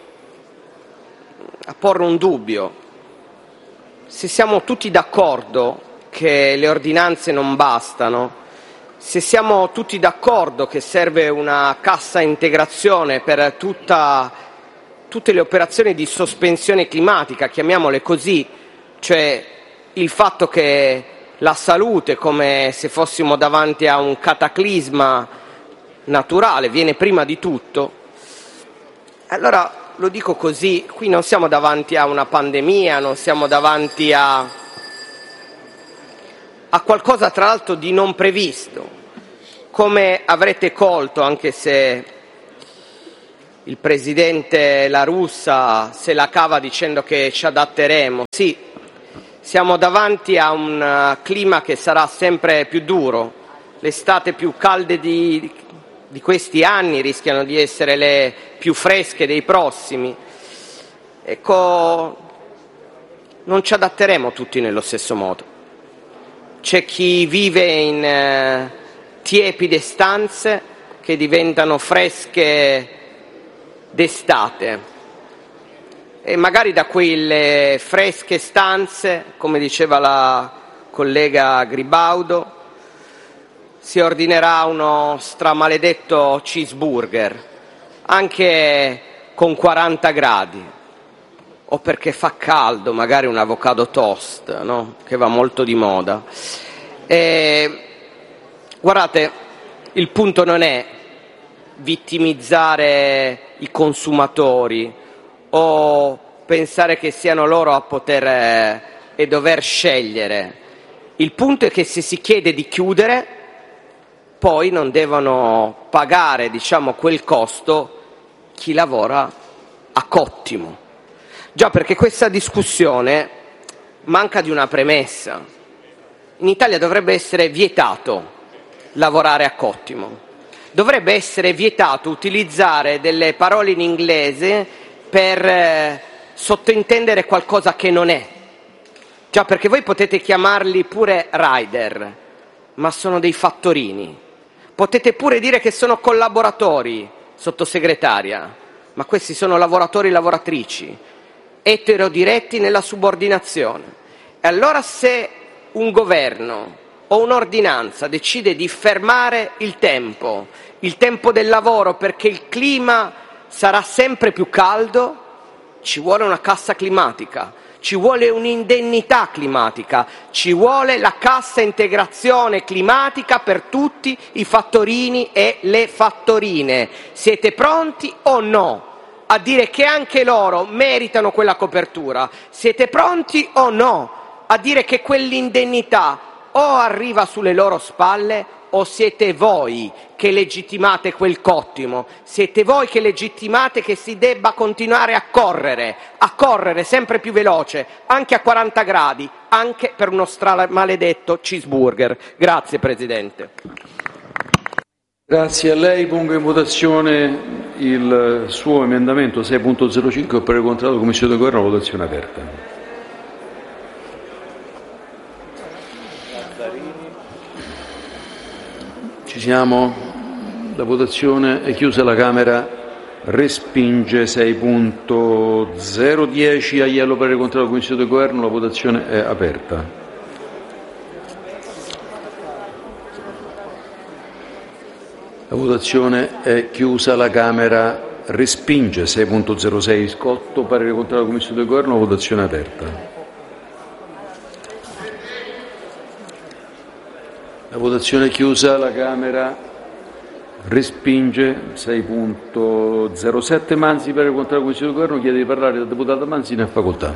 a porre un dubbio. Se siamo tutti d'accordo che le ordinanze non bastano, se siamo tutti d'accordo che serve una cassa integrazione per tutte le operazioni di sospensione climatica, chiamiamole così, cioè il fatto che la salute, come se fossimo davanti a un cataclisma naturale, viene prima di tutto, allora lo dico così, qui non siamo davanti a una pandemia, non siamo davanti a qualcosa tra l'altro di non previsto. Come avrete colto, anche se il presidente La Russa se la cava dicendo che ci adatteremo, sì, siamo davanti a un clima che sarà sempre più duro. Le estate più calde di questi anni rischiano di essere le più fresche dei prossimi. Ecco, non ci adatteremo tutti nello stesso modo. C'è chi vive in tiepide stanze che diventano fresche d'estate e magari da quelle fresche stanze, come diceva la collega Gribaudo, si ordinerà uno stramaledetto cheeseburger, anche con 40 gradi, o perché fa caldo, magari un avocado toast, no? Che va molto di moda. Guardate, il punto non è vittimizzare i consumatori o pensare che siano loro a poter e dover scegliere. Il punto è che se si chiede di chiudere, poi non devono pagare, quel costo chi lavora a cottimo. Già, perché questa discussione manca di una premessa. In Italia dovrebbe essere vietato lavorare a cottimo. Dovrebbe essere vietato utilizzare delle parole in inglese per sottintendere qualcosa che non è. Già, perché voi potete chiamarli pure rider, ma sono dei fattorini. Potete pure dire che sono collaboratori, sottosegretaria, ma questi sono lavoratori e lavoratrici, eterodiretti nella subordinazione. E allora se un governo o un'ordinanza decide di fermare il tempo del lavoro perché il clima sarà sempre più caldo, ci vuole una cassa climatica, ci vuole un'indennità climatica, ci vuole la cassa integrazione climatica per tutti i fattorini e le fattorine. Siete pronti o no a dire che anche loro meritano quella copertura? Siete pronti o no a dire che quell'indennità o arriva sulle loro spalle o siete voi che legittimate quel cottimo? Siete voi che legittimate che si debba continuare a correre sempre più veloce, anche a 40 gradi, anche per uno stramaledetto cheeseburger. Grazie Presidente. Grazie a lei. Pongo in votazione il suo emendamento 6.05 per il contratto della Commissione di Governo, votazione aperta. Ci siamo? La votazione è chiusa, la Camera respinge 6.010. Aiello per il contratto della Commissione di Governo, la votazione è aperta. La votazione è chiusa, la Camera respinge 6.06. Scotto, parere contrario della Commissione del Governo, votazione aperta. La votazione è chiusa, la Camera respinge 6.07. Manzi, parere contrario della Commissione del Governo, chiede di parlare la deputata Manzi, ne ha facoltà.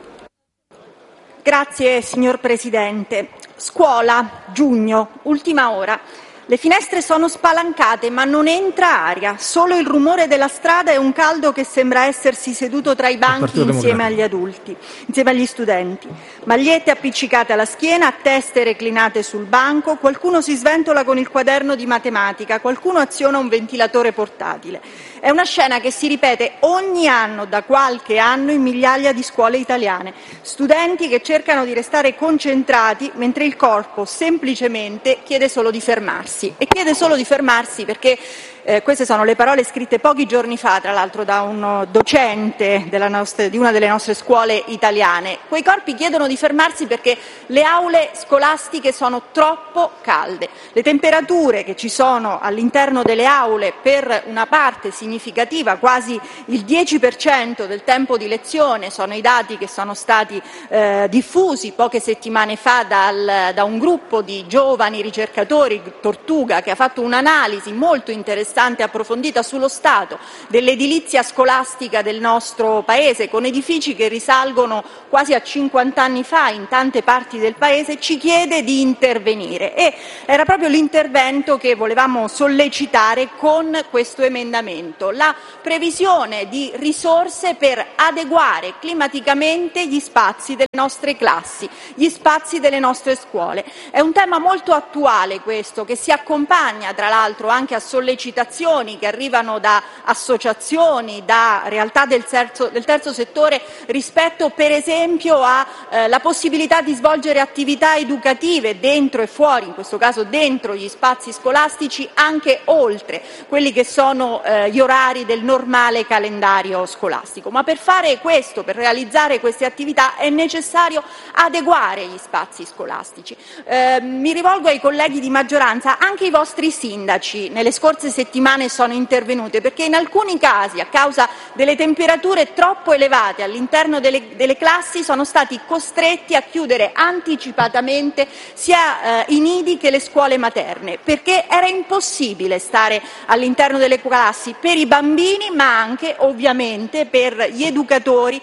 Grazie signor Presidente. Scuola, giugno, ultima ora. Le finestre sono spalancate ma non entra aria, solo il rumore della strada e un caldo che sembra essersi seduto tra i banchi insieme agli adulti, insieme agli studenti. Magliette appiccicate alla schiena, teste reclinate sul banco, qualcuno si sventola con il quaderno di matematica, qualcuno aziona un ventilatore portatile. È una scena che si ripete ogni anno da qualche anno in migliaia di scuole italiane. Studenti che cercano di restare concentrati mentre il corpo semplicemente chiede solo di fermarsi. classi e chiede solo di fermarsi perché queste sono le parole scritte pochi giorni fa, tra l'altro, da un docente di una delle nostre scuole italiane. Quei corpi chiedono di fermarsi perché le aule scolastiche sono troppo calde. Le temperature che ci sono all'interno delle aule per una parte significativa, quasi il 10% del tempo di lezione, sono i dati che sono stati diffusi poche settimane fa da un gruppo di giovani ricercatori, Tortuga, che ha fatto un'analisi molto interessante e approfondita sullo stato dell'edilizia scolastica del nostro Paese, con edifici che risalgono quasi a 50 anni fa in tante parti del Paese, ci chiede di intervenire. E era proprio l'intervento che volevamo sollecitare con questo emendamento: la previsione di risorse per adeguare climaticamente gli spazi delle nostre classi, gli spazi delle nostre scuole. È un tema molto attuale questo, che si accompagna tra l'altro anche a sollecitazioni che arrivano da associazioni, da realtà del terzo settore rispetto per esempio alla possibilità di svolgere attività educative dentro e fuori, in questo caso dentro gli spazi scolastici, anche oltre quelli che sono gli orari del normale calendario scolastico. Ma per fare questo, per realizzare queste attività, è necessario adeguare gli spazi scolastici. Mi rivolgo ai colleghi di maggioranza: anche i vostri sindaci nelle scorse settimane sono intervenute, perché in alcuni casi, a causa delle temperature troppo elevate all'interno delle classi, sono stati costretti a chiudere anticipatamente sia i nidi che le scuole materne, perché era impossibile stare all'interno delle classi per i bambini, ma anche ovviamente per gli educatori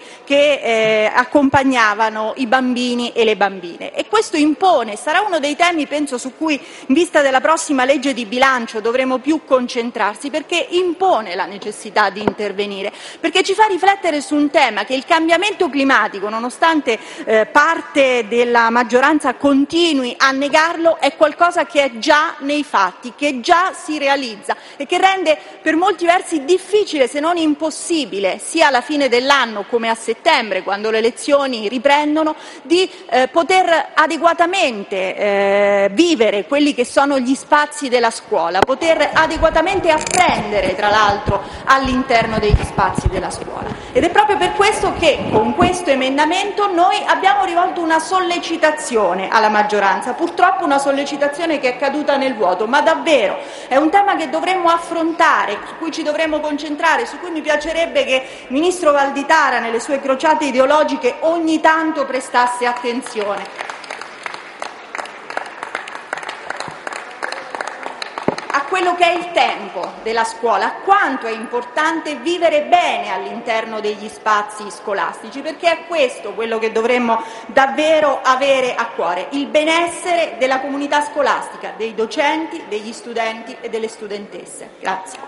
che accompagnavano i bambini e le bambine. E questo impone, sarà uno dei temi, penso, su cui in vista della prossima legge di bilancio dovremo più concentrarsi, perché impone la necessità di intervenire, perché ci fa riflettere su un tema: che il cambiamento climatico, nonostante parte della maggioranza continui a negarlo, è qualcosa che è già nei fatti, che già si realizza e che rende per molti versi difficile, se non impossibile, sia alla fine dell'anno come a settembre, quando le lezioni riprendono, di poter adeguatamente vivere quelli che sono gli spazi della scuola, poter adeguatamente apprendere, tra l'altro, all'interno degli spazi della scuola. Ed è proprio per questo che con questo emendamento noi abbiamo rivolto una sollecitazione alla maggioranza, purtroppo una sollecitazione che è caduta nel vuoto, ma davvero è un tema che dovremmo affrontare, su cui ci dovremmo concentrare, su cui mi piacerebbe che il Ministro Valditara, nelle sue crociate ideologiche, ogni tanto prestasse attenzione. A quello che è il tempo della scuola, quanto è importante vivere bene all'interno degli spazi scolastici, perché è questo quello che dovremmo davvero avere a cuore: il benessere della comunità scolastica, dei docenti, degli studenti e delle studentesse. Grazie.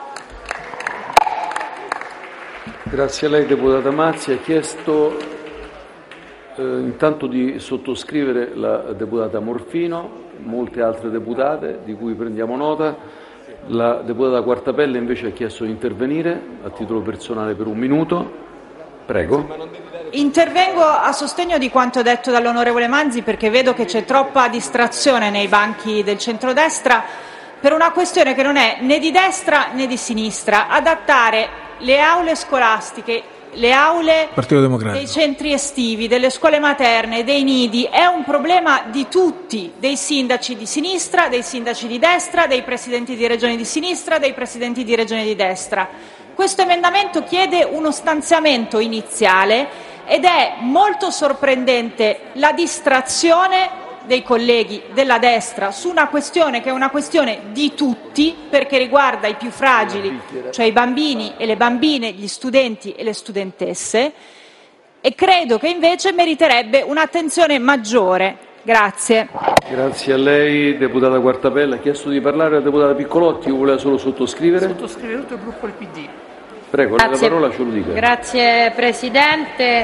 Grazie a lei, deputata Mazzi. Ha chiesto intanto di sottoscrivere la deputata Morfino, molte altre deputate di cui prendiamo nota. La deputata Quartapelle invece ha chiesto di intervenire a titolo personale per 1 minuto. Prego. Intervengo a sostegno di quanto detto dall'onorevole Manzi, perché vedo che c'è troppa distrazione nei banchi del centrodestra per una questione che non è né di destra né di sinistra. Adattare le aule scolastiche, le aule dei centri estivi, delle scuole materne, dei nidi, è un problema di tutti, dei sindaci di sinistra, dei sindaci di destra, dei presidenti di regioni di sinistra, dei presidenti di regioni di destra. Questo emendamento chiede uno stanziamento iniziale ed è molto sorprendente la distrazione dei colleghi della destra su una questione che è una questione di tutti, perché riguarda i più fragili, cioè i bambini e le bambine, gli studenti e le studentesse, e credo che invece meriterebbe un'attenzione maggiore. Grazie. Grazie a lei, deputata Quartapelle. Ha chiesto di parlare la deputata Piccolotti o voleva solo sottoscrivere? Sottoscrive tutto il gruppo del PD. Prego, la parola ce lo dica. Grazie Presidente.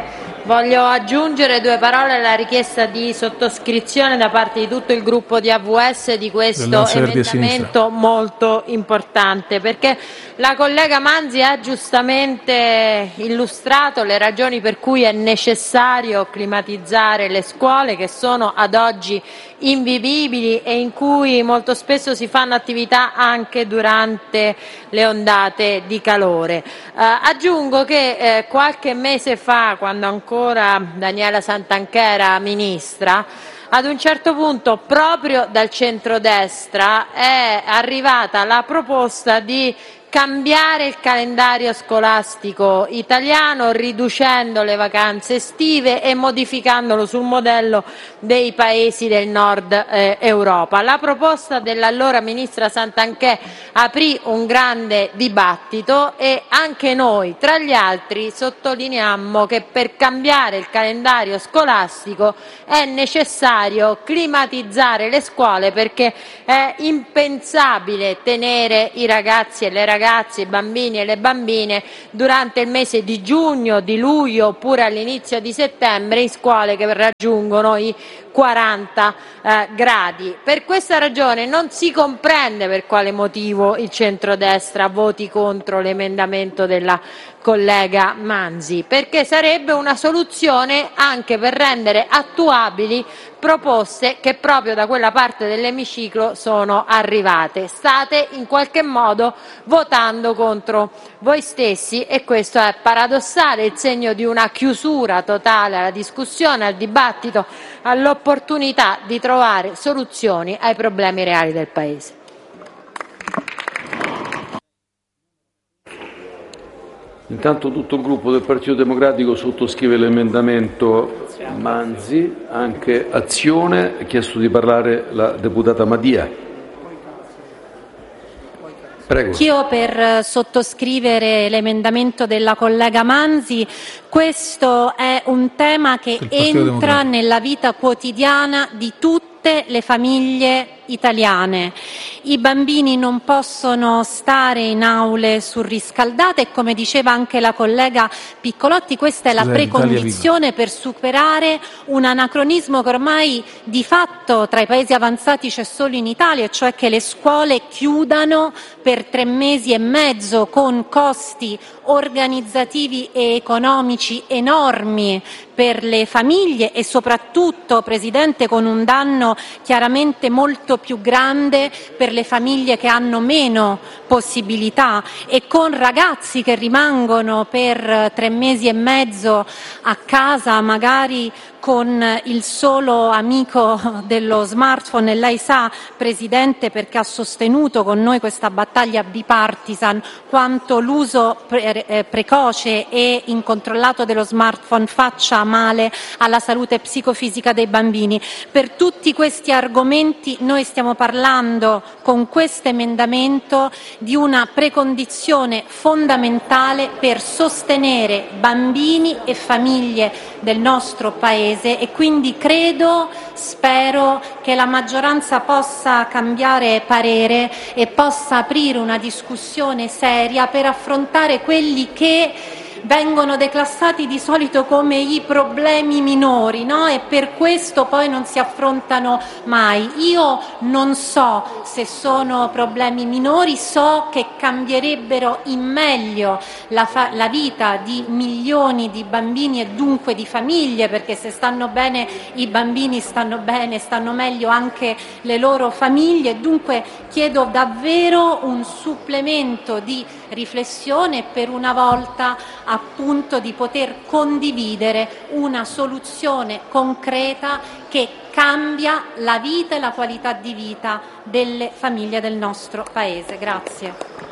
Voglio aggiungere 2 parole alla richiesta di sottoscrizione da parte di tutto il gruppo di AVS di questo emendamento molto importante, perché la collega Manzi ha giustamente illustrato le ragioni per cui è necessario climatizzare le scuole, che sono ad oggi invivibili e in cui molto spesso si fanno attività anche durante le ondate di calore. Aggiungo che qualche mese fa, quando ancora Daniela Santanchè era ministra, ad un certo punto proprio dal centrodestra è arrivata la proposta di cambiare il calendario scolastico italiano, riducendo le vacanze estive e modificandolo sul modello dei paesi del nord Europa. La proposta dell'allora ministra Santanchè aprì un grande dibattito e anche noi, tra gli altri, sottolineiammo che per cambiare il calendario scolastico è necessario climatizzare le scuole, perché è impensabile tenere i ragazzi e le ragazze, i bambini e le bambine durante il mese di giugno, di luglio oppure all'inizio di settembre in scuole che raggiungono i 40 gradi. Per questa ragione non si comprende per quale motivo il centrodestra voti contro l'emendamento della collega Manzi, perché sarebbe una soluzione anche per rendere attuabili proposte che proprio da quella parte dell'emiciclo sono arrivate. State in qualche modo votando contro voi stessi e questo è paradossale, il segno di una chiusura totale alla discussione, al dibattito, all'opportunità di trovare soluzioni ai problemi reali del Paese. Intanto tutto il gruppo del Partito Democratico sottoscrive l'emendamento Manzi, anche Azione. Ha chiesto di parlare la deputata Madia. Prego. Anch'io per sottoscrivere l'emendamento della collega Manzi. Questo è un tema che entra nella vita quotidiana di tutte le famiglie italiane. I bambini non possono stare in aule surriscaldate e, come diceva anche la collega Piccolotti, questa è la precondizione per superare un anacronismo che ormai di fatto tra i paesi avanzati c'è solo in Italia, cioè che le scuole chiudano per 3 mesi e mezzo con costi organizzativi e economici enormi per le famiglie e soprattutto, Presidente, con un danno chiaramente molto più grande per le famiglie che hanno meno possibilità e con ragazzi che rimangono per 3 mesi e mezzo a casa, magari con il solo amico dello smartphone. E lei sa, Presidente, perché ha sostenuto con noi questa battaglia bipartisan, quanto l'uso precoce e incontrollato dello smartphone faccia male alla salute psicofisica dei bambini. Per tutti questi argomenti noi stiamo parlando con questo emendamento di una precondizione fondamentale per sostenere bambini e famiglie del nostro Paese e quindi spero che la maggioranza possa cambiare parere e possa aprire una discussione seria per affrontare quelli che vengono declassati di solito come i problemi minori, no? E per questo poi non si affrontano mai. Io non so se sono problemi minori, so che cambierebbero in meglio la vita di milioni di bambini e dunque di famiglie, perché se stanno bene i bambini stanno meglio anche le loro famiglie. Dunque chiedo davvero un supplemento di riflessione e per una volta appunto di poter condividere una soluzione concreta che cambia la vita e la qualità di vita delle famiglie del nostro Paese. Grazie.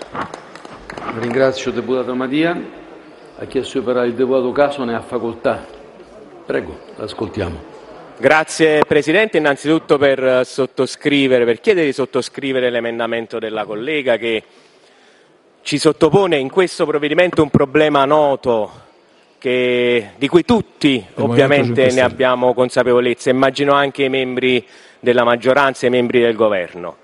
Ringrazio deputata Madia. Ha chiesto di parlare il deputato Caso, ne ha facoltà. Prego, l'ascoltiamo. Grazie Presidente, innanzitutto per chiedere di sottoscrivere l'emendamento della collega che ci sottopone in questo provvedimento un problema noto di cui tutti ovviamente ne abbiamo consapevolezza, immagino anche i membri della maggioranza e i membri del Governo.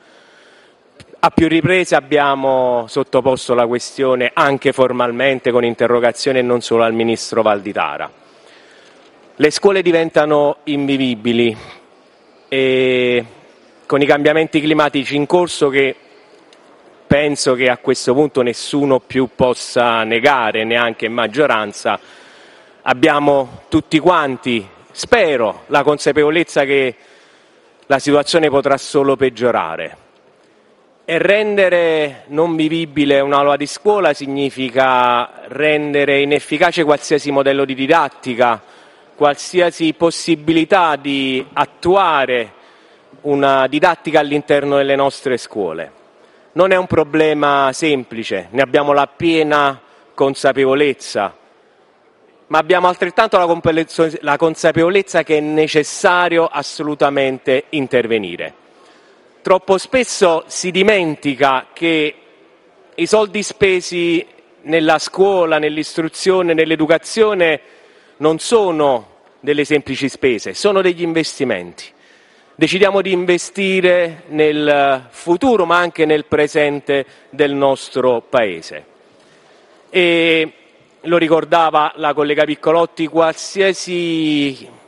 A più riprese abbiamo sottoposto la questione anche formalmente con interrogazione e non solo al Ministro Valditara. Le scuole diventano invivibili e con i cambiamenti climatici in corso, che penso che a questo punto nessuno più possa negare, neanche in maggioranza, abbiamo tutti quanti, spero, la consapevolezza che la situazione potrà solo peggiorare. E rendere non vivibile un'aula di scuola significa rendere inefficace qualsiasi modello di didattica, qualsiasi possibilità di attuare una didattica all'interno delle nostre scuole. Non è un problema semplice, ne abbiamo la piena consapevolezza, ma abbiamo altrettanto la consapevolezza che è necessario assolutamente intervenire. Troppo spesso si dimentica che i soldi spesi nella scuola, nell'istruzione, nell'educazione non sono delle semplici spese, sono degli investimenti. Decidiamo di investire nel futuro ma anche nel presente del nostro Paese. E lo ricordava la collega Piccolotti, qualsiasi